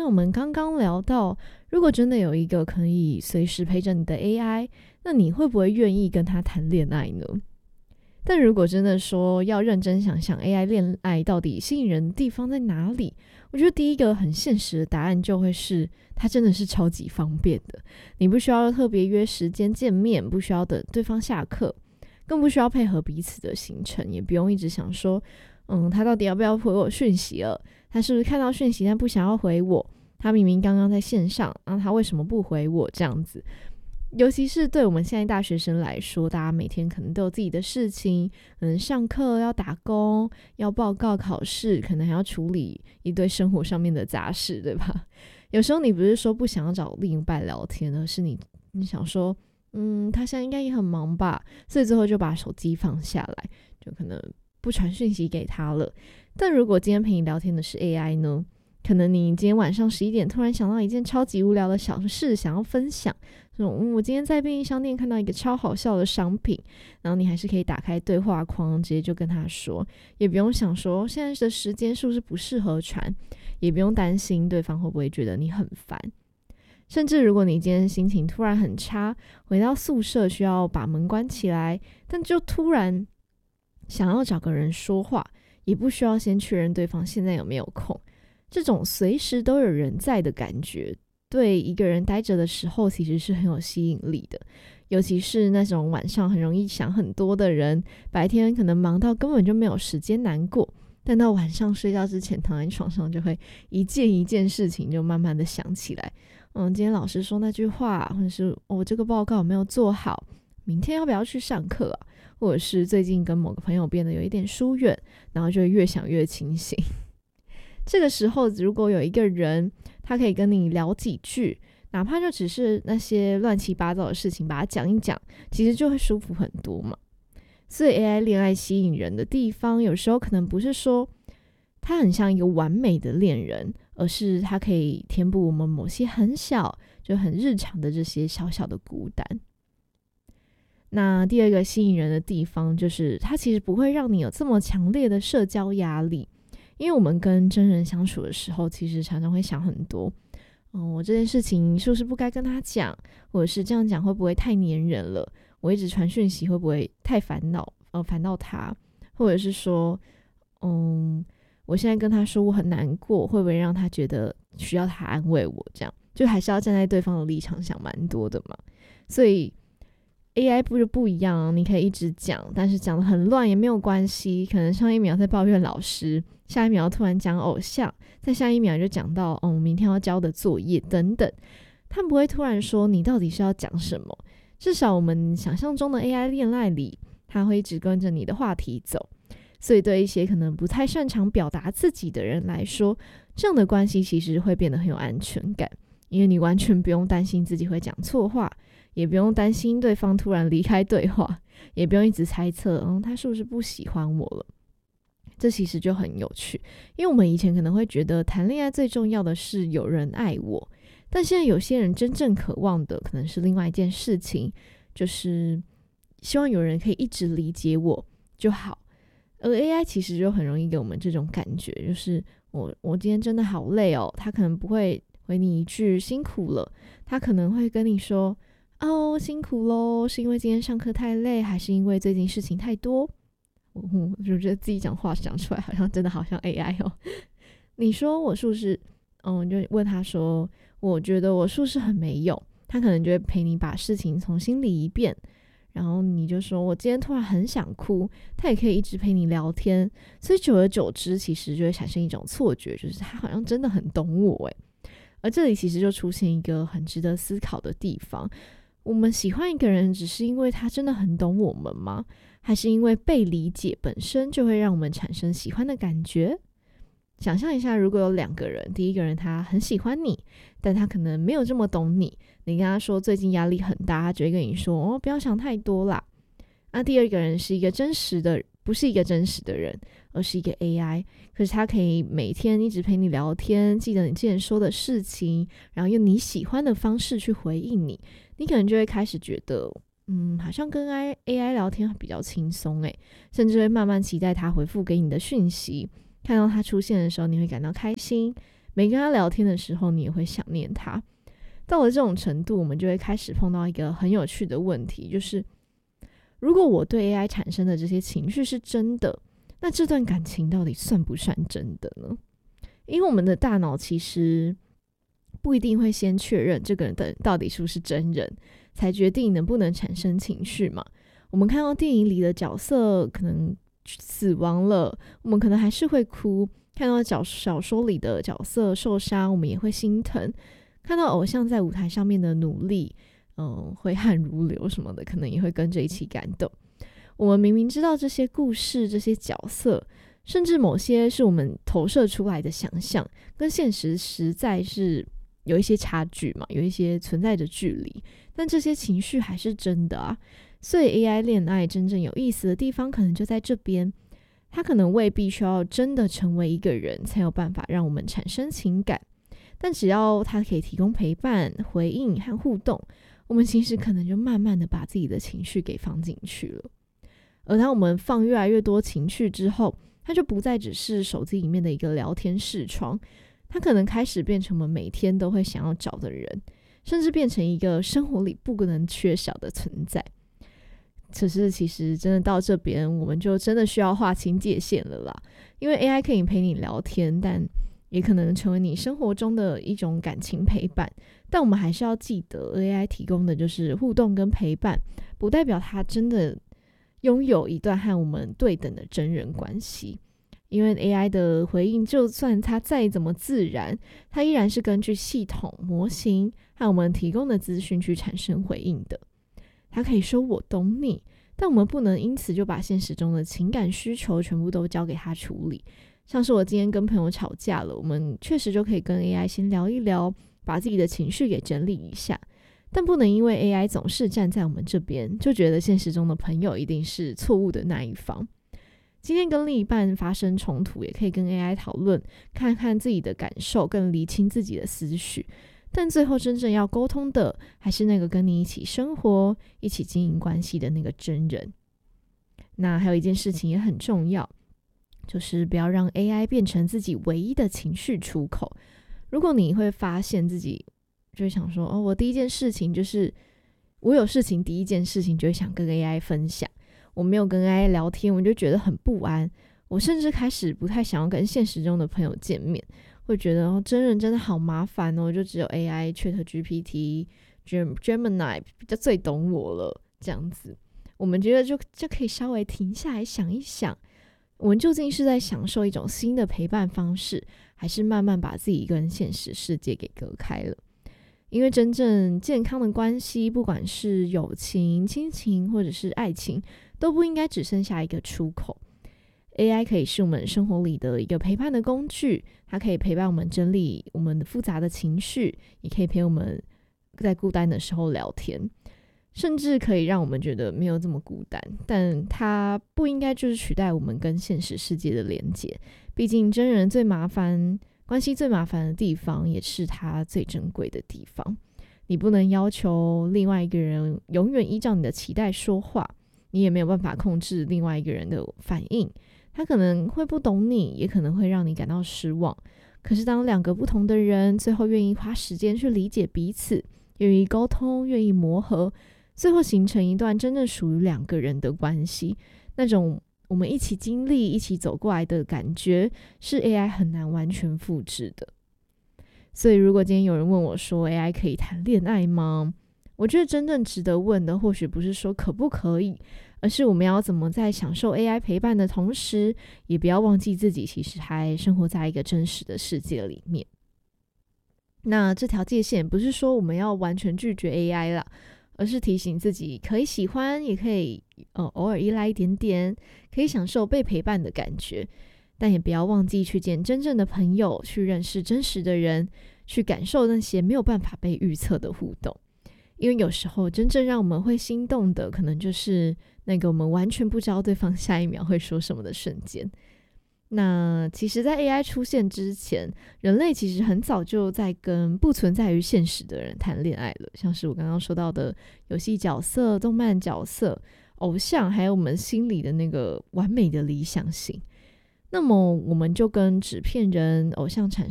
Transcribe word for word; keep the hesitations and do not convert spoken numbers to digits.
那我们刚刚聊到，如果真的有一个可以随时陪着你的 A I， 那你会不会愿意跟他谈恋爱呢？但如果真的说要认真想想 A I 恋爱到底吸引人的地方在哪里，我觉得第一个很现实的答案就会是它真的是超级方便的。你不需要特别约时间见面，不需要等对方下课，更不需要配合彼此的行程，也不用一直想说嗯，他到底要不要回我讯息了，他是不是看到讯息但不想要回我，他明明刚刚在线上，那他为什么不回我，这样子。尤其是对我们现在大学生来说，大家每天可能都有自己的事情，可能上课要打工，要报告考试，可能还要处理一堆生活上面的杂事，对吧？有时候你不是说不想要找另一半聊天，而是你你想说嗯，他现在应该也很忙吧，所以最后就把手机放下来，就可能不传讯息给他了。但如果今天陪你聊天的是 A I 呢？可能你今天晚上十一点突然想到一件超级无聊的小事想要分享，说、嗯、我今天在便利商店看到一个超好笑的商品，然后你还是可以打开对话框直接就跟他说，也不用想说现在的时间是不是不适合传，也不用担心对方会不会觉得你很烦。甚至如果你今天心情突然很差，回到宿舍需要把门关起来，但就突然想要找个人说话，也不需要先确认对方现在有没有空，这种随时都有人在的感觉，对一个人待着的时候其实是很有吸引力的。尤其是那种晚上很容易想很多的人，白天可能忙到根本就没有时间难过，但到晚上睡觉之前躺在床上就会一件一件事情就慢慢的想起来，嗯，今天老师说那句话，或者是我、哦、这个报告有没有做好，明天要不要去上课啊，或者是最近跟某个朋友变得有一点疏远，然后就会越想越清醒。这个时候如果有一个人他可以跟你聊几句，哪怕就只是那些乱七八糟的事情把它讲一讲，其实就会舒服很多嘛。所以 A I 恋爱吸引人的地方，有时候可能不是说它很像一个完美的恋人，而是它可以填补我们某些很小就很日常的这些小小的孤单。那第二个吸引人的地方就是它其实不会让你有这么强烈的社交压力，因为我们跟真人相处的时候其实常常会想很多，嗯，我这件事情是不是不该跟他讲，或者是这样讲会不会太黏人了，我一直传讯息会不会太烦恼呃烦到他，或者是说嗯，我现在跟他说我很难过，会不会让他觉得需要他安慰我，这样就还是要站在对方的立场想蛮多的嘛。所以 A I 不就不一样，你可以一直讲，但是讲得很乱也没有关系，可能上一秒在抱怨老师，下一秒突然讲偶像，再下一秒就讲到嗯，明天要交的作业等等，他不会突然说你到底是要讲什么。至少我们想象中的 A I 恋爱里，他会一直跟着你的话题走。所以对一些可能不太擅长表达自己的人来说，这样的关系其实会变得很有安全感，因为你完全不用担心自己会讲错话，也不用担心对方突然离开对话，也不用一直猜测嗯，他是不是不喜欢我了。这其实就很有趣，因为我们以前可能会觉得谈恋爱最重要的是有人爱我，但现在有些人真正渴望的可能是另外一件事情，就是希望有人可以一直理解我就好。而 A I 其实就很容易给我们这种感觉，就是我我今天真的好累哦，他可能不会回你一句辛苦了，他可能会跟你说哦辛苦咯，是因为今天上课太累，还是因为最近事情太多。我就觉得自己讲话讲出来好像真的好像 A I 哦。你说我是不是嗯，就问他说我觉得我是不是很没用，他可能就会陪你把事情重新理一遍，然后你就说我今天突然很想哭，他也可以一直陪你聊天，所以久而久之其实就会产生一种错觉，就是他好像真的很懂我耶。而这里其实就出现一个很值得思考的地方，我们喜欢一个人只是因为他真的很懂我们吗？还是因为被理解本身就会让我们产生喜欢的感觉？想象一下，如果有两个人，第一个人他很喜欢你，但他可能没有这么懂你，你跟他说最近压力很大，他就会跟你说哦，不要想太多啦。那第二个人是一个真实的，不是一个真实的人，而是一个 A I， 可是他可以每天一直陪你聊天，记得你之前说的事情，然后用你喜欢的方式去回应你，你可能就会开始觉得嗯，好像跟 A I 聊天比较轻松诶，甚至会慢慢期待他回复给你的讯息，看到他出现的时候你会感到开心， 没跟他聊天的时候，你也会想念他。到了这种程度，我们就会开始碰到一个很有趣的问题，就是如果我对 A I 产生的这些情绪是真的，那这段感情到底算不算真的呢？因为我们的大脑其实不一定会先确认这个人的到底是不是真人，才决定能不能产生情绪嘛。我们看到电影里的角色可能死亡了，我们可能还是会哭；看到小说里的角色受伤，我们也会心疼；看到偶像在舞台上面的努力，嗯，挥汗如流什么的，可能也会跟着一起感动。我们明明知道这些故事、这些角色，甚至某些是我们投射出来的想象，跟现实实在是有一些差距嘛，有一些存在的距离，但这些情绪还是真的啊。所以 A I 恋爱真正有意思的地方可能就在这边，它可能未必需要真的成为一个人才有办法让我们产生情感，但只要它可以提供陪伴、回应和互动，我们其实可能就慢慢的把自己的情绪给放进去了。而当我们放越来越多情绪之后，它就不再只是手机里面的一个聊天视窗，它可能开始变成我们每天都会想要找的人，甚至变成一个生活里不能缺少的存在。可是其实真的到这边，我们就真的需要划清界限了啦。因为 A I 可以陪你聊天，但也可能成为你生活中的一种感情陪伴。但我们还是要记得 A I 提供的就是互动跟陪伴，不代表它真的拥有一段和我们对等的真人关系。因为 A I 的回应，就算它再怎么自然，它依然是根据系统、模型和我们提供的资讯去产生回应的。它可以说我懂你，但我们不能因此就把现实中的情感需求全部都交给他处理。像是我今天跟朋友吵架了，我们确实就可以跟 A I 先聊一聊，把自己的情绪给整理一下，但不能因为 A I 总是站在我们这边，就觉得现实中的朋友一定是错误的那一方。今天跟另一半发生冲突，也可以跟 A I 讨论，看看自己的感受，更厘清自己的思绪。但最后真正要沟通的，还是那个跟你一起生活、一起经营关系的那个真人。那还有一件事情也很重要，就是不要让 A I 变成自己唯一的情绪出口。如果你会发现自己就会想说，哦，我第一件事情就是我有事情，第一件事情就会想跟 A I 分享。我没有跟 A I 聊天，我就觉得很不安。我甚至开始不太想要跟现实中的朋友见面，会觉得、哦、真人真的好麻烦哦，就只有 A I、ChatGPT、Gemini 比较最懂我了，这样子。我们觉得就就可以稍微停下来想一想，我们究竟是在享受一种新的陪伴方式，还是慢慢把自己跟现实世界给隔开了？因为真正健康的关系，不管是友情、亲情或者是爱情，都不应该只剩下一个出口。A I 可以是我们生活里的一个陪伴的工具，它可以陪伴我们整理我们的复杂的情绪，也可以陪我们在孤单的时候聊天，甚至可以让我们觉得没有这么孤单。但它不应该就是取代我们跟现实世界的连接，毕竟真人最麻烦，关系最麻烦的地方，也是它最珍贵的地方。你不能要求另外一个人永远依照你的期待说话，你也没有办法控制另外一个人的反应。他可能会不懂你，也可能会让你感到失望。可是当两个不同的人最后愿意花时间去理解彼此，愿意沟通，愿意磨合，最后形成一段真正属于两个人的关系，那种我们一起经历、一起走过来的感觉，是 A I 很难完全复制的。所以如果今天有人问我说 A I 可以谈恋爱吗？我觉得真正值得问的，或许不是说可不可以，而是我们要怎么在享受 A I 陪伴的同时，也不要忘记自己其实还生活在一个真实的世界里面。那这条界限不是说我们要完全拒绝 A I 啦，而是提醒自己可以喜欢，也可以、呃、偶尔依赖一点点，可以享受被陪伴的感觉，但也不要忘记去见真正的朋友，去认识真实的人，去感受那些没有办法被预测的互动。因为有时候真正让我们会心动的，可能就是那个我们完全不知道对方下一秒会说什么的瞬间。那其实在 A I 出现之前，人类其实很早就在跟不存在于现实的人谈恋爱了，像是我刚刚说到的游戏角色、动漫角色、偶像，还有我们心里的那个完美的理想型。那么我们就跟纸片人、偶像产